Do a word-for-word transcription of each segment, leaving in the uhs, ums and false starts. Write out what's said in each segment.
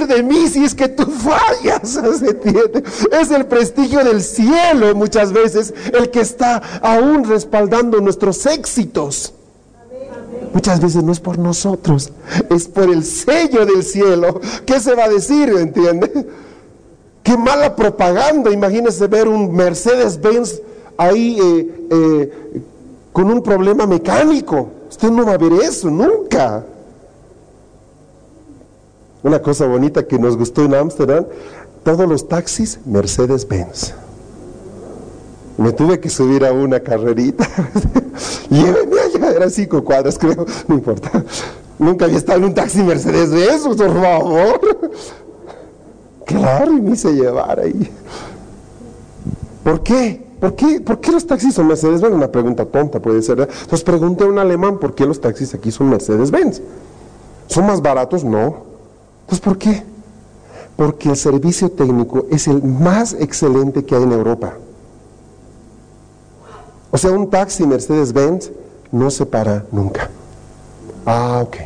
decir de mí si es que tú fallas? ¿Se entiende? Es el prestigio del cielo muchas veces el que está aún respaldando nuestros éxitos. Muchas veces no es por nosotros, es por el sello del cielo. ¿Qué se va a decir? ¿Entiende? Qué mala propaganda. Imagínese ver un Mercedes-Benz ahí eh, eh, con un problema mecánico. Usted no va a ver eso nunca. Una cosa bonita que nos gustó en Ámsterdam, todos los taxis Mercedes-Benz. Me tuve que subir a una carrerita. Llévenme allá, era cinco cuadras creo, no importa. Nunca había estado en un taxi Mercedes-Benz, por favor. Claro, y me hice llevar ahí. ¿Por qué? ¿Por qué? ¿Por qué los taxis son Mercedes-Benz? Una pregunta tonta puede ser, ¿verdad? Entonces pregunté a un alemán, ¿por qué los taxis aquí son Mercedes-Benz? ¿Son más baratos? No. Entonces, ¿por qué? Porque el servicio técnico es el más excelente que hay en Europa. O sea, un taxi Mercedes-Benz no se para nunca. Ah, ok.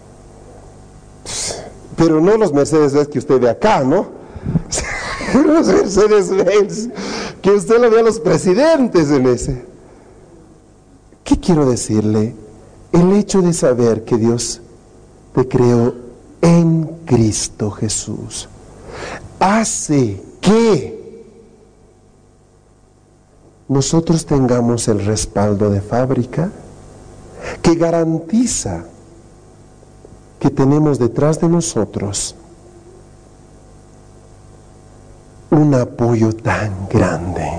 Pero no los Mercedes-Benz que usted ve acá, ¿no? Los Mercedes-Benz que usted lo ve a los presidentes en ese. ¿Qué quiero decirle? El hecho de saber que Dios te creó en Cristo Jesús hace que nosotros tengamos el respaldo de fábrica que garantiza que tenemos detrás de nosotros un apoyo tan grande,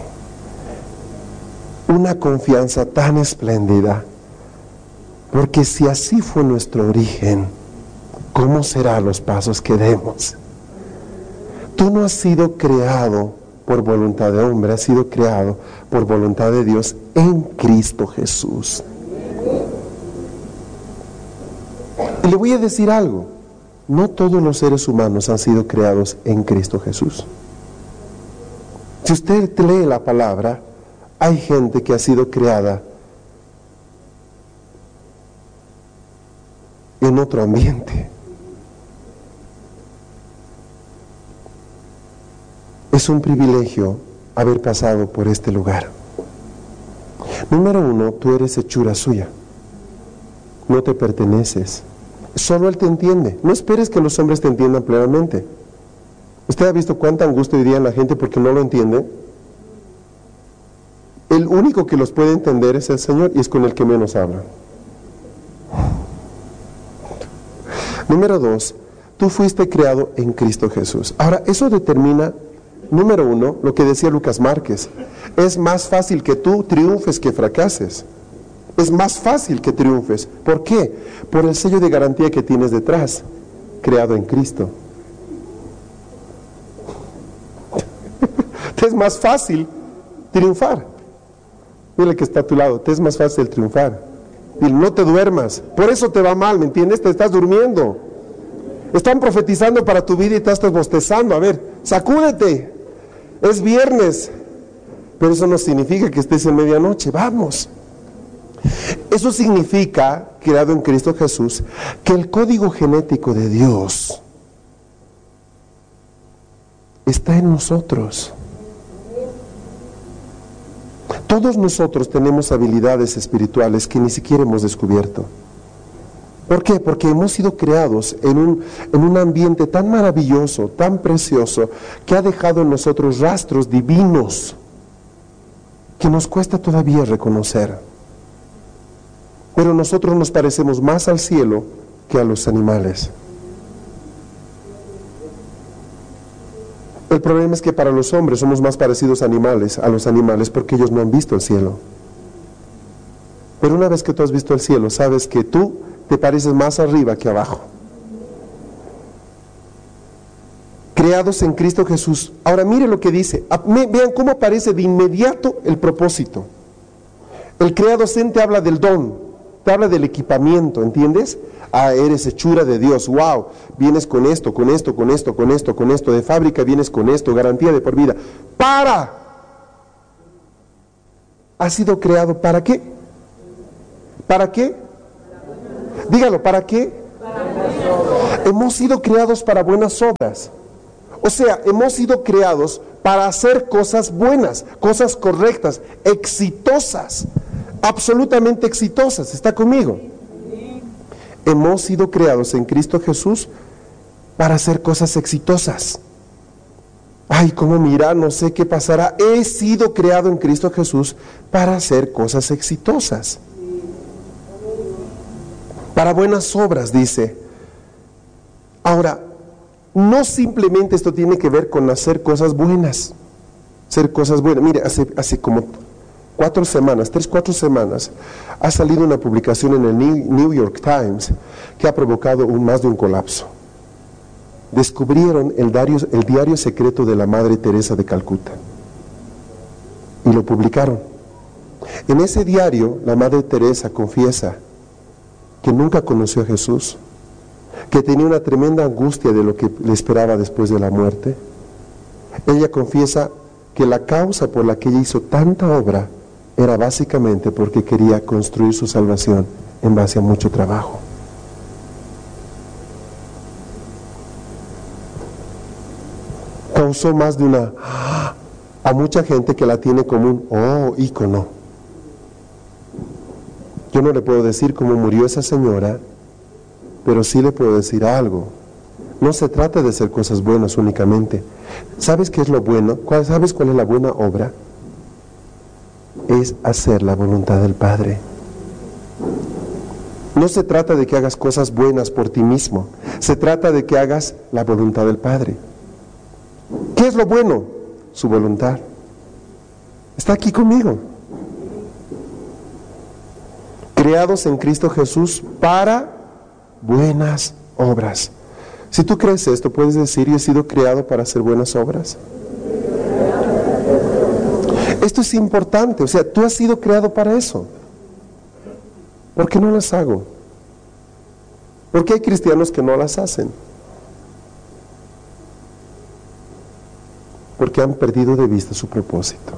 una confianza tan espléndida, porque si así fue nuestro origen, ¿cómo serán los pasos que demos? Tú no has sido creado por voluntad de hombre, has sido creado por voluntad de Dios en Cristo Jesús. Y le voy a decir algo, no todos los seres humanos han sido creados en Cristo Jesús. Si usted lee la palabra, hay gente que ha sido creada en otro ambiente. Es un privilegio haber pasado por este lugar. Número uno, tú eres hechura suya. No te perteneces. Solo Él te entiende. No esperes que los hombres te entiendan plenamente. ¿Usted ha visto cuánta angustia hoy día en la gente porque no lo entiende? El único que los puede entender es el Señor y es con el que menos hablan. Número dos, tú fuiste creado en Cristo Jesús. Ahora, eso determina, número uno, lo que decía Lucas Márquez. Es más fácil que tú triunfes que fracases. Es más fácil que triunfes. ¿Por qué? Por el sello de garantía que tienes detrás, creado en Cristo. Te es más fácil triunfar. Dile que está a tu lado, te es más fácil triunfar. Dile, no te duermas, por eso te va mal, ¿me entiendes? Te estás durmiendo. Están profetizando para tu vida y te estás bostezando. A ver, sacúdete. Es viernes. Pero eso no significa que estés en medianoche. Vamos. Eso significa, creado en Cristo Jesús, que el código genético de Dios está en nosotros. Todos nosotros tenemos habilidades espirituales que ni siquiera hemos descubierto. ¿Por qué? Porque hemos sido creados en un, en un ambiente tan maravilloso, tan precioso, que ha dejado en nosotros rastros divinos que nos cuesta todavía reconocer. Pero nosotros nos parecemos más al cielo que a los animales. El problema es que para los hombres somos más parecidos a animales, a los animales porque ellos no han visto el cielo. Pero una vez que tú has visto el cielo, sabes que tú te pareces más arriba que abajo. Creados en Cristo Jesús. Ahora mire lo que dice. Vean cómo aparece de inmediato el propósito. El creado en te habla del don, te habla del equipamiento, ¿entiendes? Ah, eres hechura de Dios, wow, vienes con esto, con esto, con esto, con esto, con esto, de fábrica vienes con esto, garantía de por vida. ¡Para! ¿Ha sido creado para qué? ¿Para qué? Dígalo, ¿para qué? Hemos sido creados para buenas obras. O sea, hemos sido creados para hacer cosas buenas, cosas correctas, exitosas, absolutamente exitosas. ¿Está conmigo? Hemos sido creados en Cristo Jesús para hacer cosas exitosas. Ay, cómo mira, no sé qué pasará. He sido creado en Cristo Jesús para hacer cosas exitosas. Para buenas obras, dice. Ahora, no simplemente esto tiene que ver con hacer cosas buenas. Hacer cosas buenas. Mire, hace, hace como cuatro semanas, tres, cuatro semanas, ha salido una publicación en el New York Times que ha provocado un, más de un colapso. Descubrieron el diario, el diario secreto de la Madre Teresa de Calcuta y lo publicaron. En ese diario, la Madre Teresa confiesa que nunca conoció a Jesús, que tenía una tremenda angustia de lo que le esperaba después de la muerte. Ella confiesa que la causa por la que ella hizo tanta obra era básicamente porque quería construir su salvación en base a mucho trabajo. Causó más de una a mucha gente que la tiene como un oh ícono. Yo no le puedo decir cómo murió esa señora, pero sí le puedo decir algo. No se trata de hacer cosas buenas únicamente. ¿Sabes qué es lo bueno? ¿Cuál, ¿Sabes cuál es la buena obra? Es hacer la voluntad del Padre. No se trata de que hagas cosas buenas por ti mismo. Se trata de que hagas la voluntad del Padre. ¿Qué es lo bueno? Su voluntad. Está aquí conmigo. Creados en Cristo Jesús para buenas obras. Si tú crees esto, puedes decir, yo he sido creado para hacer buenas obras. Esto es importante, o sea, tú has sido creado para eso. ¿Por qué no las hago? Porque hay cristianos que no las hacen. Porque han perdido de vista su propósito.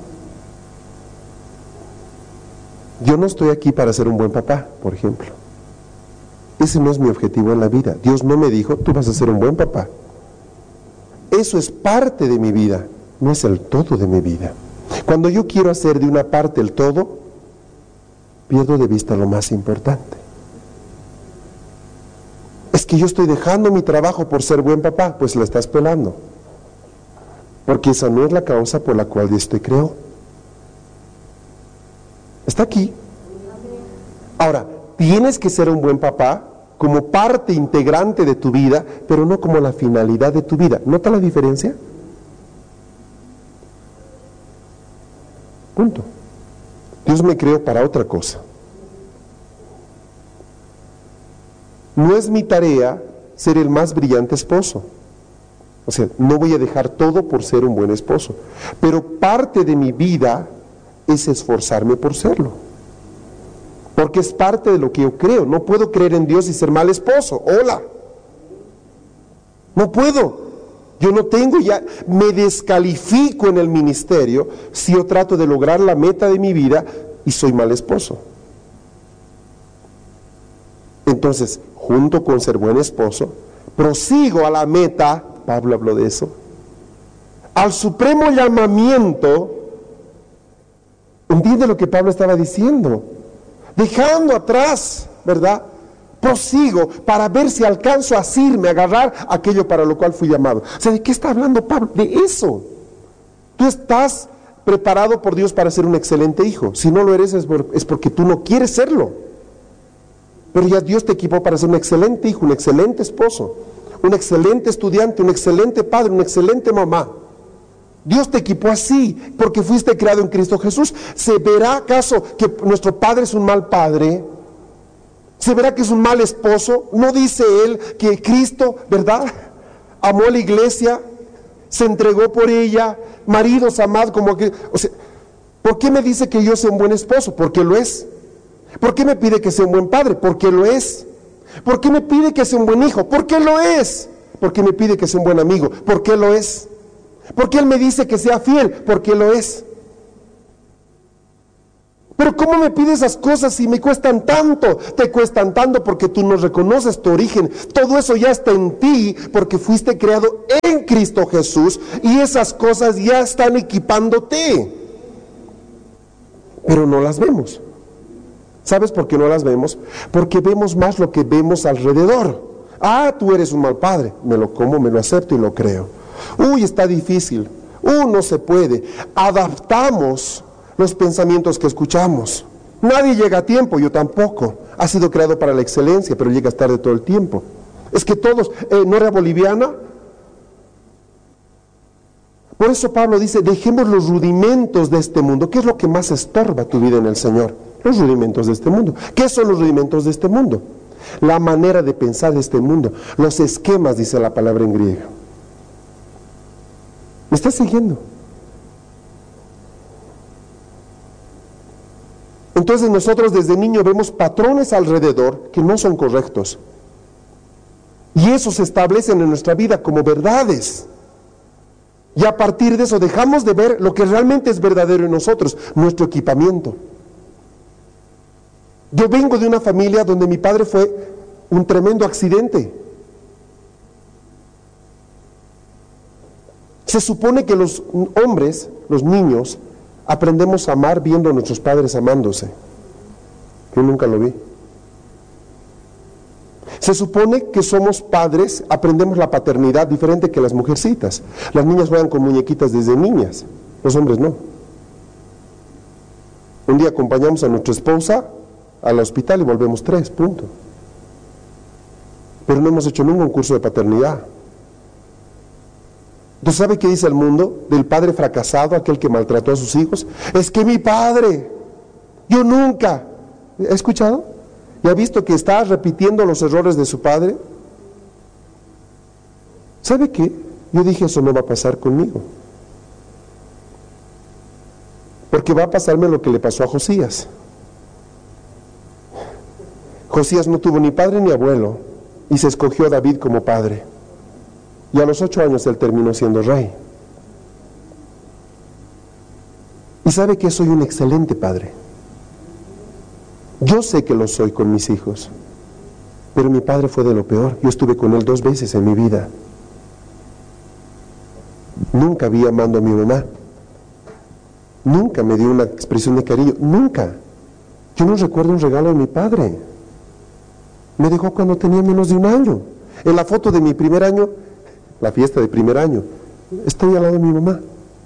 Yo no estoy aquí para ser un buen papá, por ejemplo. Ese no es mi objetivo en la vida. Dios no me dijo, tú vas a ser un buen papá. Eso es parte de mi vida, no es el todo de mi vida. Cuando yo quiero hacer de una parte el todo, pierdo de vista lo más importante. Es que yo estoy dejando mi trabajo por ser buen papá, pues la estás pelando. Porque esa no es la causa por la cual Dios te creó. Está aquí. Ahora, tienes que ser un buen papá como parte integrante de tu vida, pero no como la finalidad de tu vida. ¿Nota la diferencia? Punto. Dios me creó para otra cosa. No es mi tarea ser el más brillante esposo. O sea, no voy a dejar todo por ser un buen esposo. Pero parte de mi vida es esforzarme por serlo. Porque es parte de lo que yo creo. No puedo creer en Dios y ser mal esposo. Hola. No puedo. Yo no tengo ya, me descalifico en el ministerio si yo trato de lograr la meta de mi vida y soy mal esposo. Entonces, junto con ser buen esposo, prosigo a la meta, Pablo habló de eso, al supremo llamamiento. ¿Entiende lo que Pablo estaba diciendo? Dejando atrás, ¿verdad? Prosigo para ver si alcanzo a asirme, a agarrar aquello para lo cual fui llamado. O sea, ¿de qué está hablando Pablo? De eso. Tú estás preparado por Dios para ser un excelente hijo. Si no lo eres es, por, es porque tú no quieres serlo. Pero ya Dios te equipó para ser un excelente hijo, un excelente esposo, un excelente estudiante, un excelente padre, una excelente mamá. Dios te equipó así porque fuiste creado en Cristo Jesús. ¿Se verá acaso que nuestro padre es un mal padre? ¿Se verá que es un mal esposo? ¿No dice él que Cristo, verdad, amó a la iglesia, se entregó por ella, maridos amados como que, o sea, ¿por qué me dice que yo sea un buen esposo? Porque lo es. ¿Por qué me pide que sea un buen padre? Porque lo es. ¿Por qué me pide que sea un buen hijo? Porque lo es. ¿Por qué me pide que sea un buen amigo? Porque lo es. ¿Por qué él me dice que sea fiel? Porque lo es. Pero ¿cómo me pides esas cosas si me cuestan tanto? Te cuestan tanto porque tú no reconoces tu origen. Todo eso ya está en ti porque fuiste creado en Cristo Jesús y esas cosas ya están equipándote. Pero no las vemos. ¿Sabes por qué no las vemos? Porque vemos más lo que vemos alrededor. Ah, tú eres un mal padre. Me lo como, me lo acepto y lo creo. Uy, está difícil. Uy, no se puede. Adaptamos los pensamientos que escuchamos. Nadie llega a tiempo, yo tampoco. Ha sido creado para la excelencia, pero llegas tarde todo el tiempo. Es que todos, eh, ¿no era boliviana? Por eso Pablo dice, dejemos los rudimentos de este mundo. ¿Qué es lo que más estorba tu vida en el Señor? Los rudimentos de este mundo. ¿Qué son los rudimentos de este mundo? La manera de pensar de este mundo. Los esquemas, dice la palabra en griego. ¿Me estás siguiendo? Entonces nosotros desde niño vemos patrones alrededor que no son correctos. Y eso se establecen en nuestra vida como verdades. Y a partir de eso dejamos de ver lo que realmente es verdadero en nosotros, nuestro equipamiento. Yo vengo de una familia donde mi padre fue un tremendo accidente. Se supone que los hombres, los niños, aprendemos a amar viendo a nuestros padres amándose. Yo nunca lo vi. Se supone que somos padres, aprendemos la paternidad diferente que las mujercitas. Las niñas juegan con muñequitas desde niñas, los hombres no. Un día acompañamos a nuestra esposa al hospital y volvemos tres, punto. Pero no hemos hecho nunca un curso de paternidad. ¿Tú sabes qué dice el mundo del padre fracasado, aquel que maltrató a sus hijos? Es que mi padre, yo nunca. ¿Ha escuchado? ¿Y ha visto que está repitiendo los errores de su padre? ¿Sabe qué? Yo dije, eso no va a pasar conmigo. Porque va a pasarme lo que le pasó a Josías. Josías no tuvo ni padre ni abuelo y se escogió a David como padre. Y a los ocho años él terminó siendo rey. Y sabe que soy un excelente padre. Yo sé que lo soy con mis hijos, pero mi padre fue de lo peor. Yo estuve con él dos veces en mi vida. Nunca vi amando a mi mamá. Nunca me dio una expresión de cariño. Nunca. Yo no recuerdo un regalo de mi padre. Me dejó cuando tenía menos de un año. En la foto de mi primer año, la fiesta de primer año, estoy al lado de mi mamá.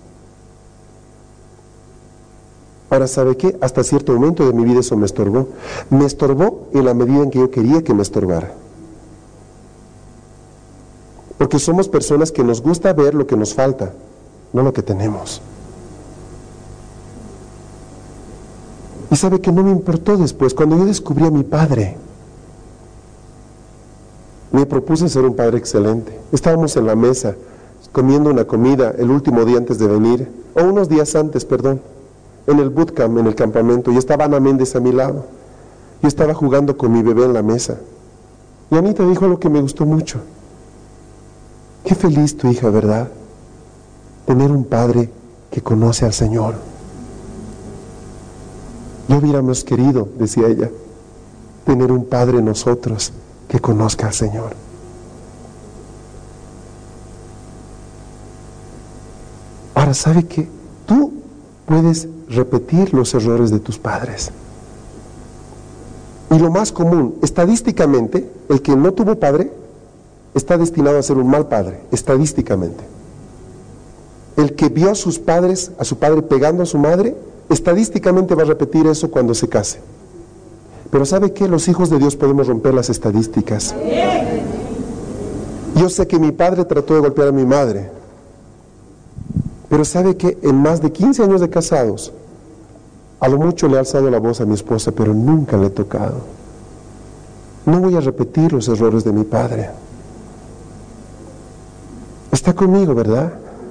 Ahora, ¿sabe qué? Hasta cierto momento de mi vida eso me estorbó. Me estorbó en la medida en que yo quería que me estorbara. Porque somos personas que nos gusta ver lo que nos falta, no lo que tenemos. Y sabe que no me importó después, cuando yo descubrí a mi padre. Me propuse ser un padre excelente. Estábamos en la mesa, comiendo una comida el último día antes de venir, o unos días antes, perdón, en el bootcamp, en el campamento, y estaba Ana Méndez a mi lado. Yo estaba jugando con mi bebé en la mesa. Y Anita dijo algo que me gustó mucho. Qué feliz tu hija, ¿verdad? Tener un padre que conoce al Señor. Yo hubiéramos querido, decía ella, tener un padre nosotros que conozca al Señor. Ahora, ¿sabe qué? Tú puedes repetir los errores de tus padres. Y lo más común, estadísticamente, el que no tuvo padre está destinado a ser un mal padre, estadísticamente. El que vio a sus padres, a su padre pegando a su madre, estadísticamente va a repetir eso cuando se case. Pero ¿sabe qué? Los hijos de Dios podemos romper las estadísticas. Yo sé que mi padre trató de golpear a mi madre, pero ¿sabe qué? En más de quince años de casados, a lo mucho le he alzado la voz a mi esposa, pero nunca le he tocado. No voy a repetir los errores de mi padre. Está conmigo, ¿verdad?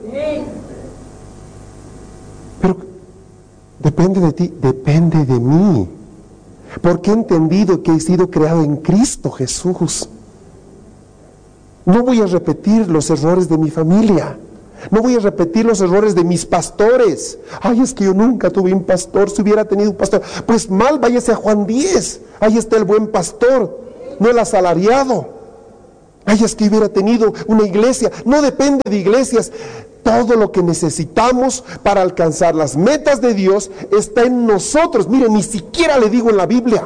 Pero depende de ti, depende de mí. Porque he entendido que he sido creado en Cristo Jesús. No voy a repetir los errores de mi familia. No voy a repetir los errores de mis pastores. Ay, es que yo nunca tuve un pastor. Si hubiera tenido un pastor, pues mal, váyase a Juan diez. Ahí está el buen pastor, no el asalariado. Ay, es que hubiera tenido una iglesia. No depende de iglesias. Todo lo que necesitamos para alcanzar las metas de Dios está en nosotros. Mire, ni siquiera le digo en la Biblia.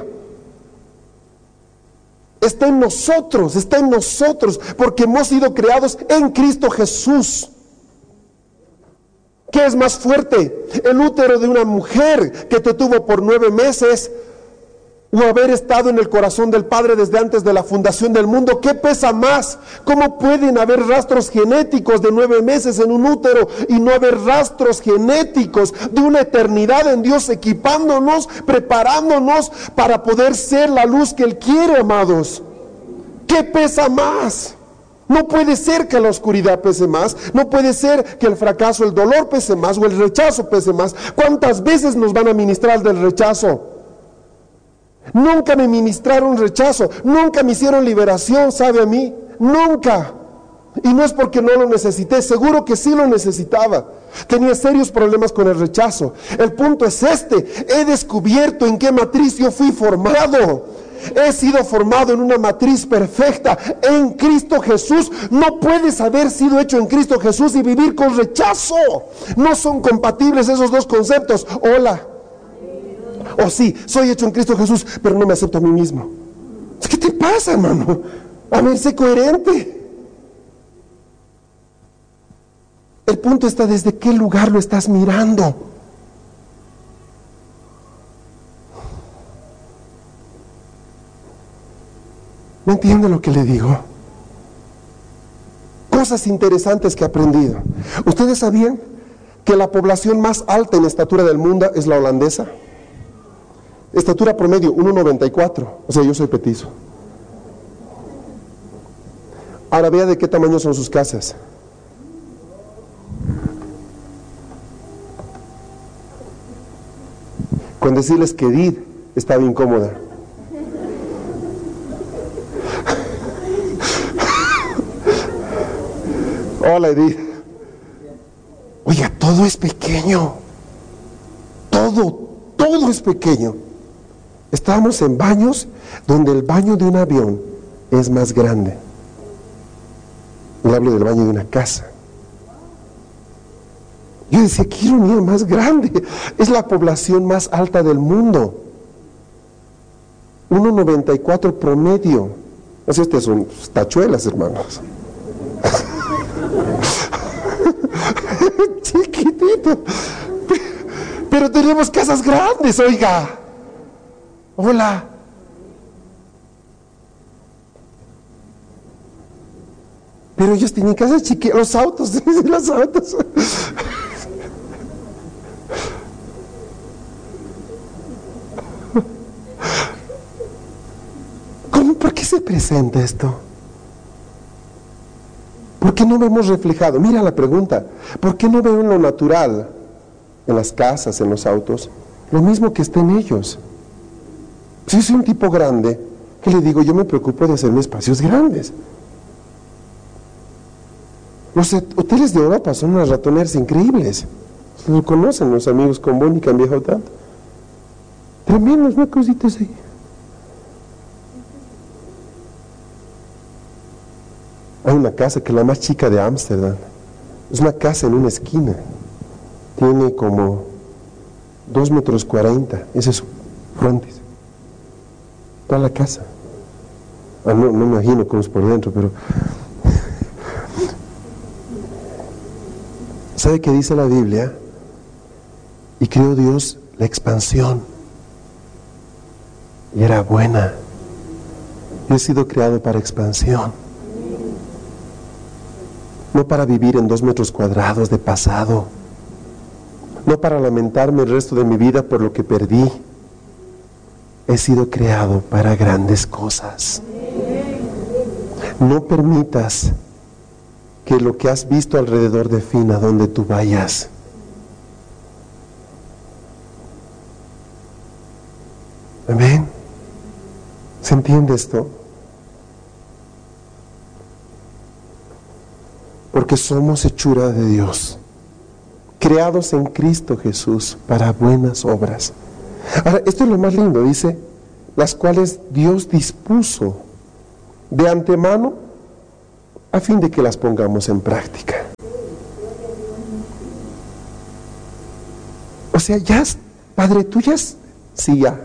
Está en nosotros, está en nosotros, porque hemos sido creados en Cristo Jesús. ¿Qué es más fuerte? ¿El útero de una mujer que te tuvo por nueve meses? ¿O haber estado en el corazón del Padre desde antes de la fundación del mundo? ¿Qué pesa más? ¿Cómo pueden haber rastros genéticos de nueve meses en un útero y no haber rastros genéticos de una eternidad en Dios, equipándonos, preparándonos para poder ser la luz que Él quiere, amados? ¿Qué pesa más? No puede ser que la oscuridad pese más, no puede ser que el fracaso, el dolor pese más, o el rechazo pese más. ¿Cuántas veces nos van a ministrar del rechazo? Nunca me ministraron rechazo, nunca me hicieron liberación, ¿sabe a mí? Nunca. Y no es porque no lo necesité, seguro que sí lo necesitaba. Tenía serios problemas con el rechazo. El punto es este: he descubierto en qué matriz yo fui formado. He sido formado en una matriz perfecta en Cristo Jesús. No puedes haber sido hecho en Cristo Jesús y vivir con rechazo. No son compatibles esos dos conceptos. Hola. O sí, soy hecho en Cristo Jesús, pero no me acepto a mí mismo. ¿Qué te pasa, hermano? A ver, sé coherente. El punto está desde qué lugar lo estás mirando. ¿Me entiende lo que le digo? Cosas interesantes que he aprendido. ¿Ustedes sabían que la población más alta en estatura del mundo es la holandesa? Estatura promedio, uno noventa y cuatro. O sea, yo soy petizo. Ahora vea de qué tamaño son sus casas. Con decirles que Edith estaba incómoda. Hola, Edith. Oiga, todo es pequeño. Todo, todo es pequeño. Estábamos en baños donde el baño de un avión es más grande. Le hablo del baño de una casa. Yo decía, qué ironía más grande. Es la población más alta del mundo. uno noventa y cuatro promedio. O sea, estas son tachuelas, hermanos. Chiquitito. Pero tenemos casas grandes, oiga. Hola. Pero ellos tienen casas chiquitas, los autos, los autos. ¿Cómo? ¿Por qué se presenta esto? ¿Por qué no vemos reflejado? Mira la pregunta. ¿Por qué no veo en lo natural, en las casas, en los autos, lo mismo que está en ellos? Si soy un tipo grande, ¿qué le digo? Yo me preocupo de hacerme espacios grandes. Los hoteles de Europa son unas ratoneras increíbles. Lo conocen los amigos con Bonnie que han viajado tanto. Tremendos, ¿no? Cositas ahí. Hay una casa que es la más chica de Ámsterdam. Es una casa en una esquina. Tiene como dos metros cuarenta. Ese es su frontis. Toda la casa. Ah, no, no me imagino cómo es por dentro, pero... ¿Sabe qué dice la Biblia? Y creó Dios la expansión. Y era buena. Yo he sido creado para expansión. No para vivir en dos metros cuadrados de pasado. No para lamentarme el resto de mi vida por lo que perdí. He sido creado para grandes cosas. No permitas que lo que has visto alrededor defina donde tú vayas. Amén. ¿Se entiende esto? porque somos hechura de Dios, creados en Cristo Jesús para buenas obras. Ahora, esto es lo más lindo, dice, las cuales Dios dispuso de antemano a fin de que las pongamos en práctica. O sea, ya, Padre, tú ya, sí, ya.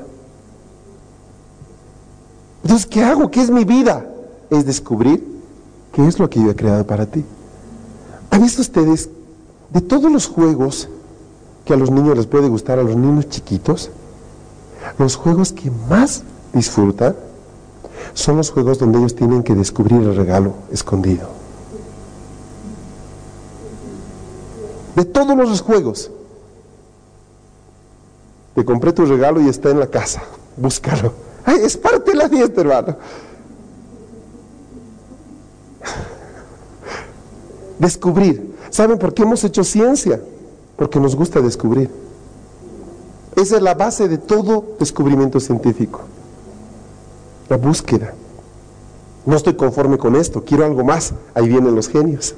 Entonces, ¿qué hago? ¿Qué es mi vida? Es descubrir qué es lo que yo he creado para ti. ¿Han visto ustedes, de todos los juegos que a los niños les puede gustar, a los niños chiquitos, los juegos que más disfrutan son los juegos donde ellos tienen que descubrir el regalo escondido? De todos los juegos, te compré tu regalo y está en la casa, búscalo. Ay, es parte de la fiesta, hermano. Descubrir. ¿Saben por qué hemos hecho ciencia? Porque nos gusta descubrir. Esa es la base de todo descubrimiento científico. La búsqueda. No estoy conforme con esto, quiero algo más. Ahí vienen los genios.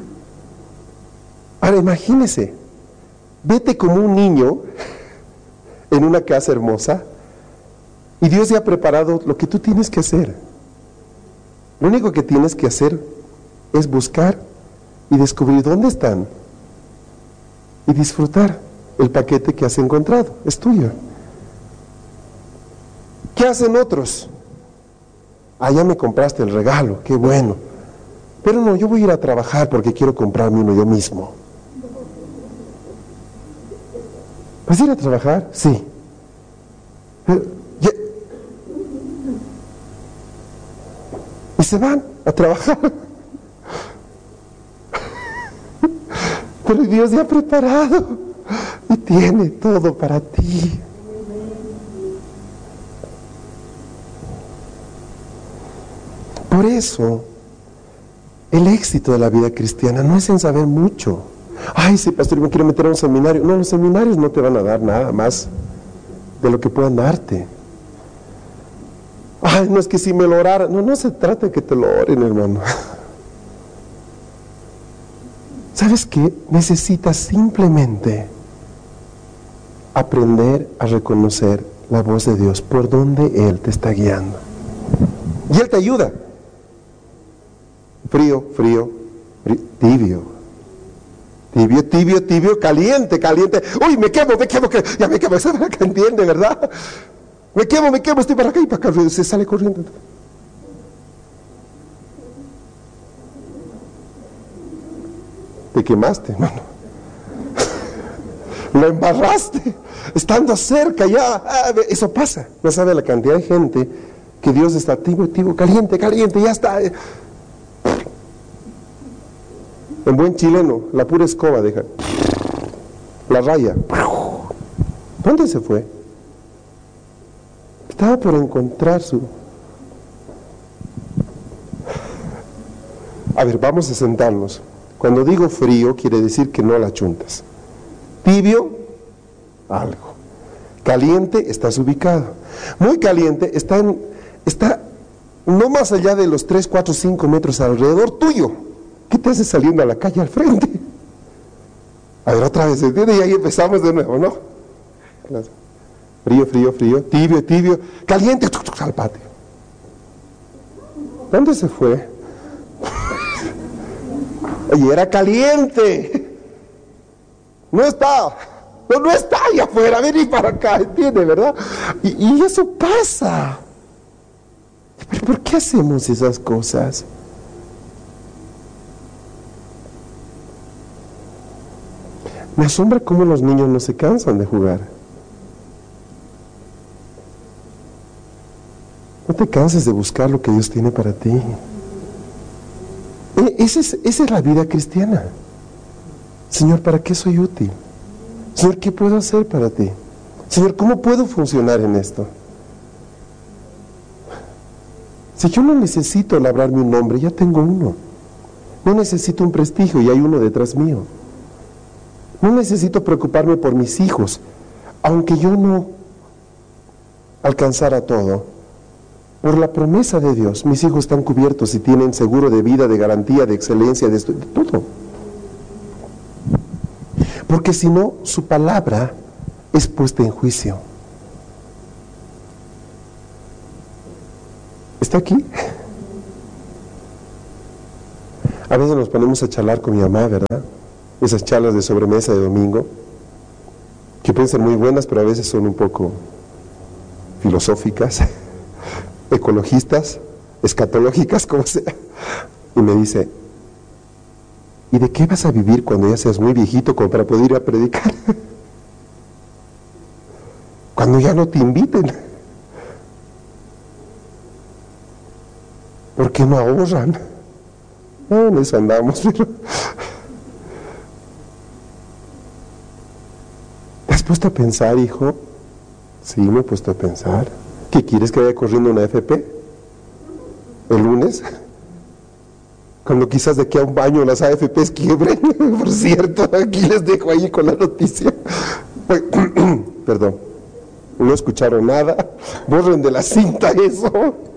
Ahora imagínese, vete como un niño en una casa hermosa y Dios ya ha preparado lo que tú tienes que hacer. Lo único que tienes que hacer es buscar y descubrir dónde están y disfrutar el paquete que has encontrado, es tuyo. ¿Qué hacen otros? Ah, ya me compraste el regalo, qué bueno. Pero no, yo voy a ir a trabajar porque quiero comprarme uno yo mismo. ¿Vas a ir a trabajar? Sí. Pero, ya... Y se van a trabajar. Pero Dios ya ha preparado y tiene todo para ti. Por eso, el éxito de la vida cristiana no es en saber mucho. Ay, sí, pastor, me quiero meter a un seminario. No, los seminarios no te van a dar nada más de lo que puedan darte. Ay, no, es que si me lo oraran. No, no se trata de que te lo oren, hermano. ¿Sabes qué? Necesitas simplemente aprender a reconocer la voz de Dios por donde Él te está guiando. Y Él te ayuda. Frío, frío, frío, tibio. Tibio, tibio, tibio, caliente, caliente. Uy, me quemo, me quemo, que ya me quemo. ¿Sabe que entiende, verdad? Me quemo, me quemo, estoy para acá y para acá. Se sale corriendo. Te quemaste, hermano. Lo embarraste. Estando cerca ya. Ah, eso pasa. No sabe la cantidad de gente que Dios está tibio, tibio, caliente, caliente, ya está. En buen chileno, la pura escoba deja. La raya. ¿Dónde se fue? Estaba por encontrar su... A ver, vamos a sentarnos. Cuando digo frío, quiere decir que no la chuntas. Tibio, algo. Caliente, estás ubicado. Muy caliente, está, en, está no más allá de los tres, cuatro, cinco metros alrededor tuyo. ¿Qué te hace saliendo a la calle al frente? A ver, otra vez, ¿entiendes? Y ahí empezamos de nuevo, ¿no? Frío, frío, frío, tibio, tibio, caliente, al patio. ¿Dónde se fue? Oye, era caliente. No está, no, no está allá afuera, vení para acá, ¿entiende, verdad? Y, y eso pasa. ¿Pero por qué hacemos esas cosas? Me asombra cómo los niños no se cansan de jugar. No te canses de buscar lo que Dios tiene para ti. Esa es, esa es la vida cristiana. Señor, ¿para qué soy útil? Señor, ¿qué puedo hacer para ti? Señor, ¿cómo puedo funcionar en esto? Si yo no necesito labrarme un nombre, ya tengo uno. No necesito un prestigio y hay uno detrás mío. No necesito preocuparme por mis hijos, aunque yo no alcanzara todo. Por la promesa de Dios, mis hijos están cubiertos y tienen seguro de vida, de garantía, de excelencia, de, esto, de todo. Porque si no, su palabra es puesta en juicio. ¿Está aquí? A veces nos ponemos a charlar con mi mamá, ¿verdad? Esas charlas de sobremesa de domingo, que pueden ser muy buenas, pero a veces son un poco filosóficas, ecologistas, escatológicas, como sea. Y me dice, ¿y de qué vas a vivir cuando ya seas muy viejito como para poder ir a predicar? Cuando ya no te inviten. ¿Por qué no ahorran? No, en eso andamos, pero... ¿Te has puesto a pensar, hijo? Sí, me he puesto a pensar. ¿Qué quieres, que vaya corriendo una F P? ¿El lunes? Cuando quizás de aquí a un año las A F Pes quiebren. Por cierto, aquí les dejo ahí con la noticia. Perdón, no escucharon nada. Borren de la cinta eso.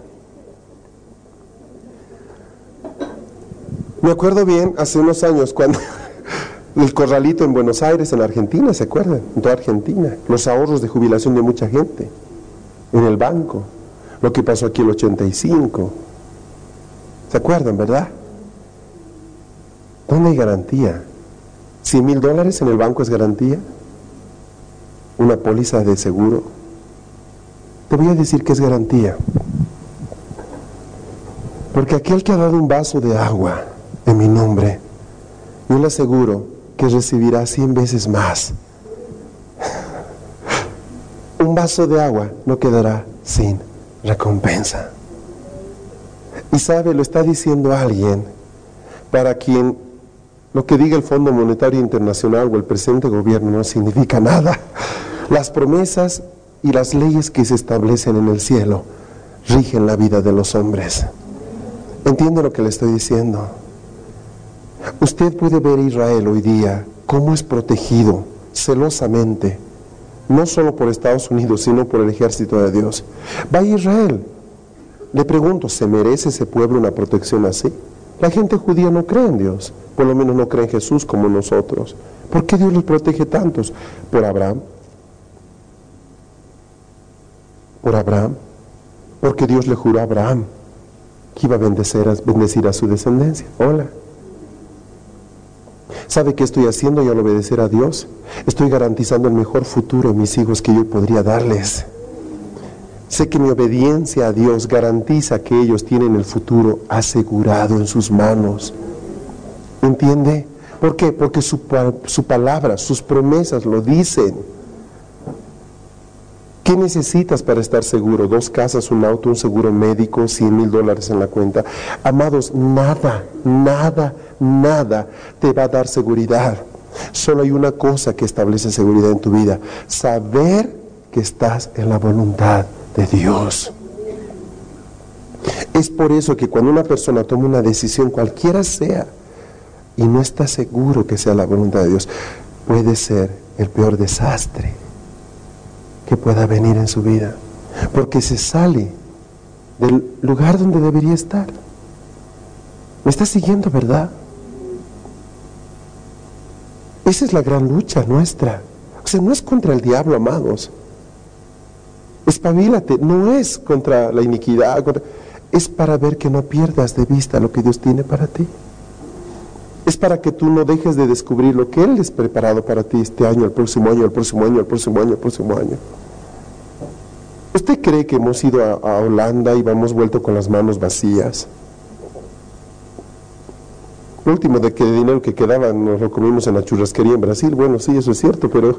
Me acuerdo bien, hace unos años, cuando el corralito en Buenos Aires, en Argentina, ¿se acuerdan? En toda Argentina, los ahorros de jubilación de mucha gente, en el banco, lo que pasó aquí en el ochenta y cinco, ¿se acuerdan, verdad? ¿Dónde hay garantía? ¿cien mil dólares en el banco es garantía? ¿Una póliza de seguro? Te voy a decir que es garantía, porque aquel que ha dado un vaso de agua en mi nombre, yo le aseguro que recibirá cien veces más. Un vaso de agua no quedará sin recompensa. Y sabe, lo está diciendo alguien para quien lo que diga el Fondo Monetario Internacional o el presente gobierno no significa nada. Las promesas y las leyes que se establecen en el cielo rigen la vida de los hombres. ¿Entiende lo que le estoy diciendo? Usted puede ver a Israel hoy día cómo es protegido celosamente, no solo por Estados Unidos, sino por el ejército de Dios. Va a Israel. Le pregunto, ¿se merece ese pueblo una protección así? La gente judía no cree en Dios, por lo menos no cree en Jesús como nosotros. ¿Por qué Dios los protege tantos? Por Abraham. Por Abraham. Porque Dios le juró a Abraham que iba a bendecir a, bendecir a su descendencia. Hola. ¿Sabe qué estoy haciendo? Y al obedecer a Dios, estoy garantizando el mejor futuro a mis hijos que yo podría darles. Sé que mi obediencia a Dios garantiza que ellos tienen el futuro asegurado en sus manos. ¿Entiende? ¿Por qué? Porque su, su palabra, sus promesas lo dicen. ¿Qué necesitas para estar seguro? Dos casas, un auto, un seguro médico, cien mil dólares en la cuenta. Amados, nada, nada, nada te va a dar seguridad. Solo hay una cosa que establece seguridad en tu vida: saber que estás en la voluntad de Dios. Es por eso que cuando una persona toma una decisión, cualquiera sea, y no está seguro que sea la voluntad de Dios, puede ser el peor desastre que pueda venir en su vida, porque se sale del lugar donde debería estar. ¿Me está siguiendo, verdad? Esa es la gran lucha nuestra. O sea, no es contra el diablo, amados. Espabilate, no es contra la iniquidad, contra... es para ver que no pierdas de vista lo que Dios tiene para ti. Es para que tú no dejes de descubrir lo que Él es preparado para ti este año, el próximo año, el próximo año, el próximo año, el próximo año. ¿Usted cree que hemos ido a, a Holanda y hemos vuelto con las manos vacías? Lo último de que el dinero que quedaba nos lo comimos en la churrasquería en Brasil. Bueno, sí, eso es cierto, pero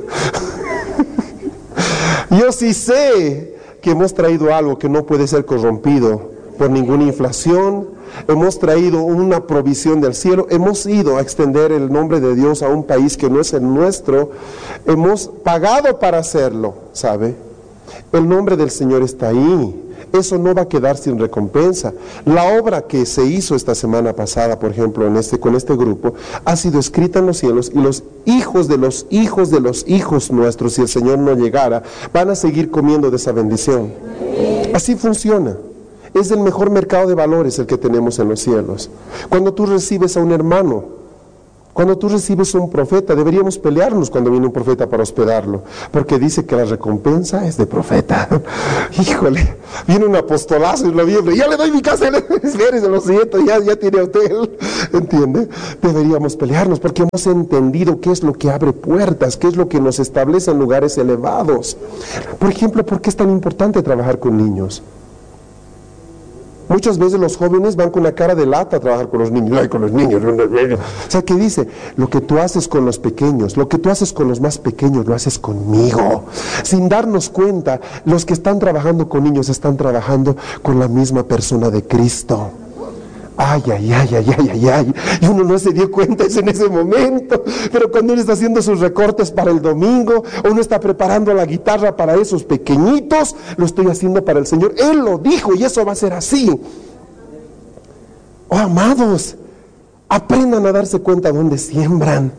yo sí sé que hemos traído algo que no puede ser corrompido por ninguna inflación. Hemos traído una provisión del cielo. Hemos ido a extender el nombre de Dios a un país que no es el nuestro. Hemos pagado para hacerlo, ¿sabe? El nombre del Señor está ahí. Eso no va a quedar sin recompensa. La obra que se hizo esta semana pasada, por ejemplo, en este, con este grupo, ha sido escrita en los cielos, y los hijos de los hijos de los hijos nuestros, si el Señor no llegara, van a seguir comiendo de esa bendición. Así funciona. Es el mejor mercado de valores el que tenemos en los cielos. Cuando tú recibes a un hermano, cuando tú recibes a un profeta, deberíamos pelearnos cuando viene un profeta para hospedarlo, porque dice que la recompensa es de profeta. Híjole, viene un apostolazo en noviembre, ya le doy mi casa, espérese, lo siento, ya, ya tiene hotel, ¿entiende? Deberíamos pelearnos porque hemos entendido qué es lo que abre puertas, qué es lo que nos establece en lugares elevados. Por ejemplo, ¿por qué es tan importante trabajar con niños? Muchas veces los jóvenes van con la cara de lata a trabajar con los niños. Ay, con los niños. O sea, ¿qué dice? Lo que tú haces con los pequeños, lo que tú haces con los más pequeños, lo haces conmigo. Sin darnos cuenta, los que están trabajando con niños están trabajando con la misma persona de Cristo. Ay, ay, ay, ay, ay, ay, ay. Y uno no se dio cuenta eso en ese momento. Pero cuando uno está haciendo sus recortes para el domingo, o uno está preparando la guitarra para esos pequeñitos, lo estoy haciendo para el Señor. Él lo dijo y eso va a ser así. Oh, amados, aprendan a darse cuenta dónde siembran.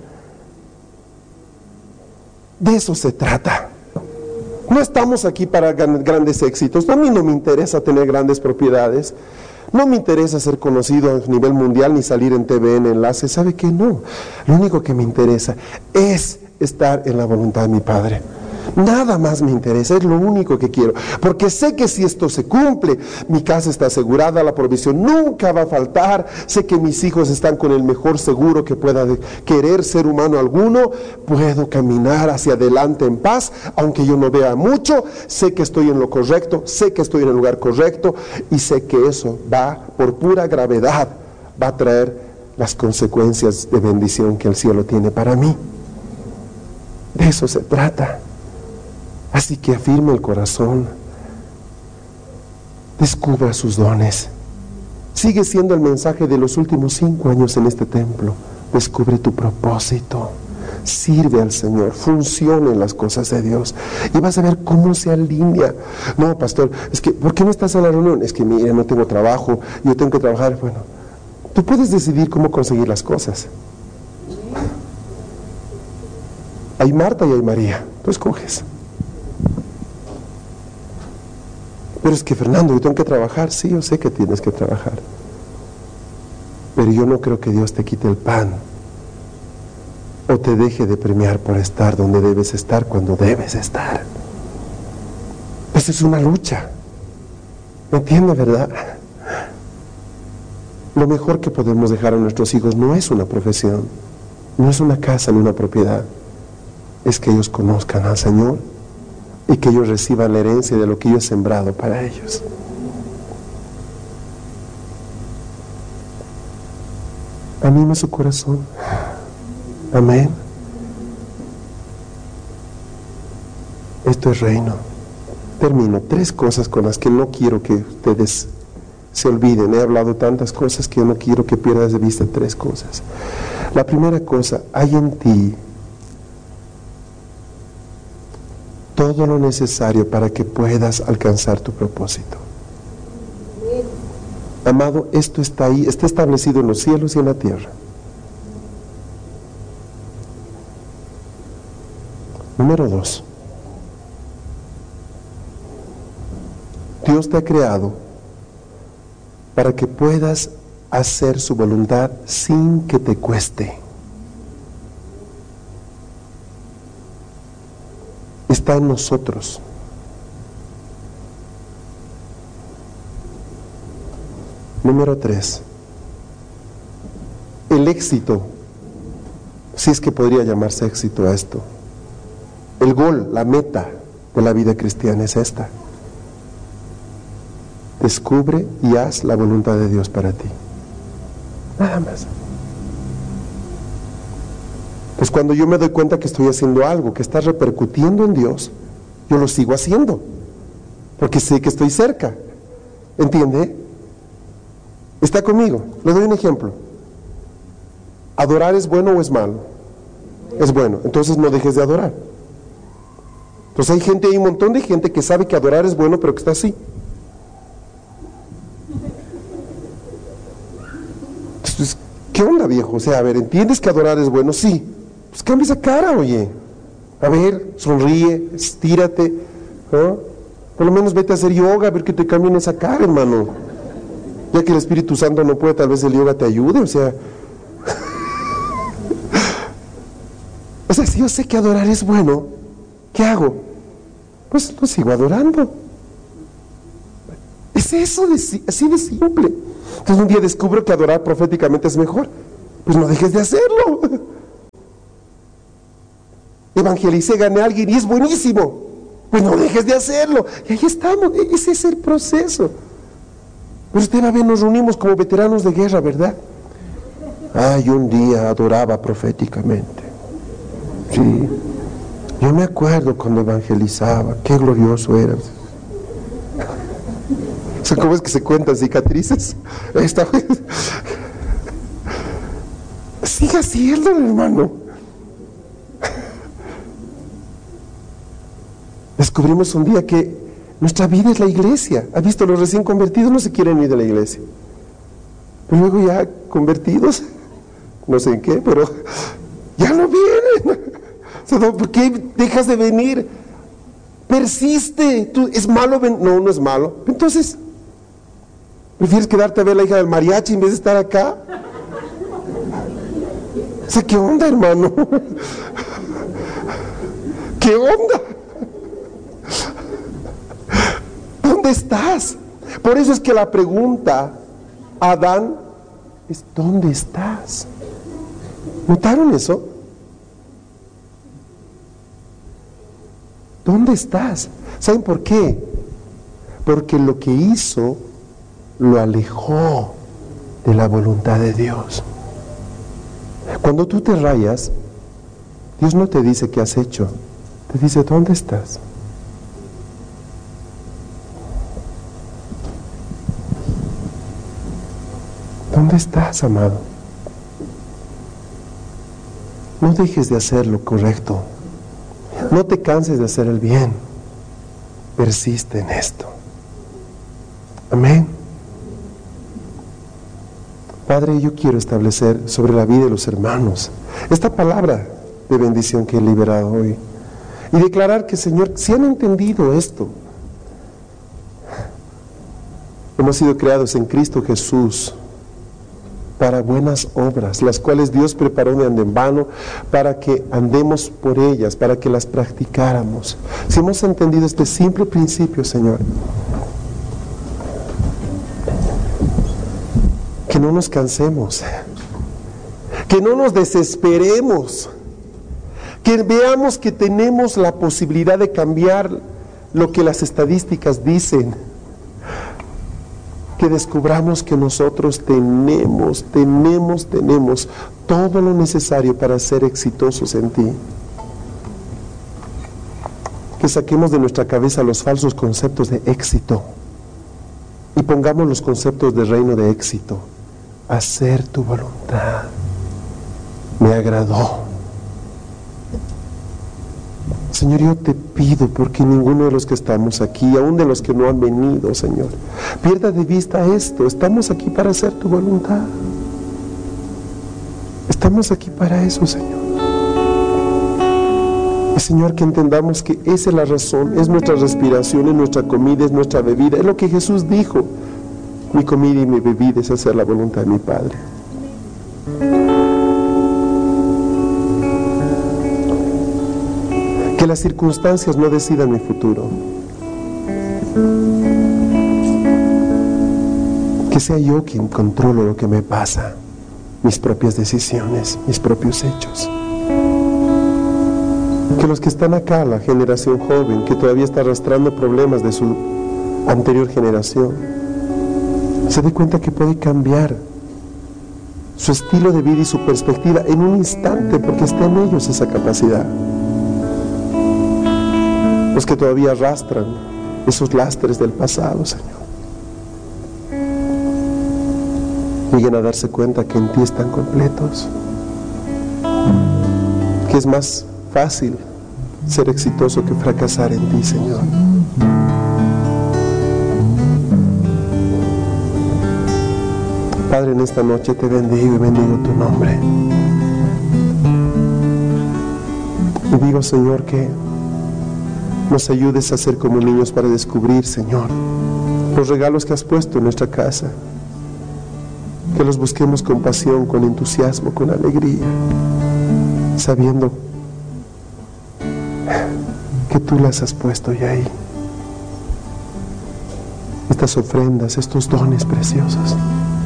De eso se trata. No estamos aquí para grandes éxitos. A mí no me interesa tener grandes propiedades. No me interesa ser conocido a nivel mundial ni salir en T V, en enlace. ¿Sabe qué? No. Lo único que me interesa es estar en la voluntad de mi Padre. Nada más me interesa, es lo único que quiero. Porque sé que si esto se cumple, mi casa está asegurada, la provisión nunca va a faltar. Sé que mis hijos están con el mejor seguro que pueda querer ser humano alguno. Puedo caminar hacia adelante en paz, aunque yo no vea mucho. Sé que estoy en lo correcto, sé que estoy en el lugar correcto. Y sé que eso va, por pura gravedad, va a traer las consecuencias de bendición que el cielo tiene para mí. De eso se trata. Así que afirme el corazón, descubra sus dones. Sigue siendo el mensaje de los últimos cinco años en este templo. Descubre tu propósito, sirve al Señor, funciona en las cosas de Dios y vas a ver cómo se alinea. No, pastor, es que, ¿por qué no estás en la reunión? Es que mira, no tengo trabajo, yo tengo que trabajar. Bueno, tú puedes decidir cómo conseguir las cosas. Hay Marta y hay María, tú escoges. Pero es que, Fernando, yo tengo que trabajar. Sí, yo sé que tienes que trabajar, pero yo no creo que Dios te quite el pan o te deje de premiar por estar donde debes estar cuando debes estar. Esa es una lucha. ¿Me entiendes, verdad? Lo mejor que podemos dejar a nuestros hijos no es una profesión, no es una casa ni una propiedad. Es que ellos conozcan al Señor y que ellos reciban la herencia de lo que yo he sembrado para ellos. Anima su corazón. Amén. Esto es reino. Termino. Tres cosas con las que no quiero que ustedes se olviden. He hablado tantas cosas que no quiero que pierdas de vista tres cosas. La primera cosa, hay en ti todo lo necesario para que puedas alcanzar tu propósito. Amado, esto está ahí, está establecido en los cielos y en la tierra. Número dos, Dios te ha creado para que puedas hacer su voluntad sin que te cueste. Está en nosotros. Número tres, el éxito, si es que podría llamarse éxito a esto, el gol, la meta de la vida cristiana es esta: descubre y haz la voluntad de Dios para ti. Nada más. Pues cuando yo me doy cuenta que estoy haciendo algo que está repercutiendo en Dios, yo lo sigo haciendo, porque sé que estoy cerca. ¿Entiende? ¿Está conmigo? Le doy un ejemplo. ¿Adorar es bueno o es malo? Es bueno. Entonces no dejes de adorar. Entonces hay gente, hay un montón de gente que sabe que adorar es bueno, pero que está así. Entonces, ¿qué onda, viejo? O sea, a ver, ¿entiendes que adorar es bueno? Sí. Pues cambia esa cara, oye. A ver, sonríe, estírate, ¿no? Por lo menos vete a hacer yoga, a ver que te cambien esa cara, hermano. Ya que el Espíritu Santo no puede, tal vez el yoga te ayude, o sea. O sea, si yo sé que adorar es bueno, ¿qué hago? Pues lo sigo adorando. Es eso, de, así de simple. Entonces un día descubro que adorar proféticamente es mejor. Pues no dejes de hacerlo. Evangelicé, gané a alguien y es buenísimo. Pues no dejes de hacerlo. Y ahí estamos, ese es el proceso. Pero usted va a ver, nos reunimos como veteranos de guerra, ¿verdad? Ay, un día adoraba proféticamente. Sí. Yo me acuerdo cuando evangelizaba, qué glorioso era. O sea, ¿cómo es que se cuentan cicatrices? Esta vez. Siga haciéndolo, hermano. Descubrimos un día que nuestra vida es la iglesia. ¿Ha visto? Los recién convertidos no se quieren ir de la iglesia. Pero luego ya convertidos, no sé en qué, pero ya no vienen. O sea, ¿por qué dejas de venir? Persiste. ¿Tú, ¿Es malo? Ven? No, no es malo. Entonces, ¿prefieres quedarte a ver a la hija del mariachi en vez de estar acá? O sea, ¿qué onda, hermano? ¿Qué onda? ¿Dónde estás? Por eso es que la pregunta a Adán es: ¿dónde estás? ¿Notaron eso? ¿Dónde estás? ¿Saben por qué? Porque lo que hizo lo alejó de la voluntad de Dios. Cuando tú te rayas, Dios no te dice qué has hecho, te dice: ¿dónde estás? ¿Dónde estás, amado? No dejes de hacer lo correcto. No te canses de hacer el bien. Persiste en esto. Amén. Padre, yo quiero establecer sobre la vida de los hermanos esta palabra de bendición que he liberado hoy. Y declarar que, Señor, si han entendido esto, hemos sido creados en Cristo Jesús para buenas obras, las cuales Dios preparó de antemano para que andemos por ellas, para que las practicáramos. Si hemos entendido este simple principio, Señor, que no nos cansemos, que no nos desesperemos, que veamos que tenemos la posibilidad de cambiar lo que las estadísticas dicen, que descubramos que nosotros tenemos, tenemos, tenemos todo lo necesario para ser exitosos en ti. Que saquemos de nuestra cabeza los falsos conceptos de éxito y pongamos los conceptos de reino de éxito. Hacer tu voluntad me agradó. Señor, yo te pido porque ninguno de los que estamos aquí, aún de los que no han venido, Señor, pierda de vista esto. Estamos aquí para hacer tu voluntad. Estamos aquí para eso, Señor. Y, Señor, que entendamos que esa es la razón, es nuestra respiración, es nuestra comida, es nuestra bebida. Es lo que Jesús dijo: mi comida y mi bebida es hacer la voluntad de mi Padre. Que las circunstancias no decidan mi futuro. Que sea yo quien controlo lo que me pasa, mis propias decisiones, mis propios hechos. Que los que están acá, la generación joven, que todavía está arrastrando problemas de su anterior generación, se dé cuenta que puede cambiar su estilo de vida y su perspectiva en un instante, porque está en ellos esa capacidad. Los que todavía arrastran esos lastres del pasado, Señor, lleguen a darse cuenta que en ti están completos, que es más fácil ser exitoso que fracasar en ti, Señor. Padre, en esta noche te bendigo y bendigo tu nombre. Y digo, Señor, que nos ayudes a ser como niños para descubrir, Señor, los regalos que has puesto en nuestra casa, que los busquemos con pasión, con entusiasmo, con alegría, sabiendo que tú las has puesto ya ahí. Estas ofrendas, estos dones preciosos.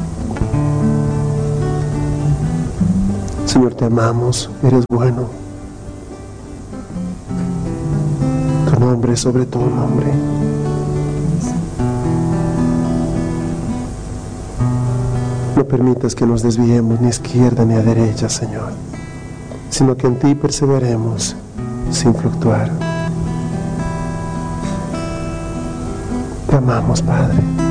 Señor, te amamos, eres bueno. Tu nombre es sobre todo nombre. No permitas que nos desviemos ni a izquierda ni a derecha, Señor, sino que en ti perseveremos sin fluctuar. Te amamos, Padre.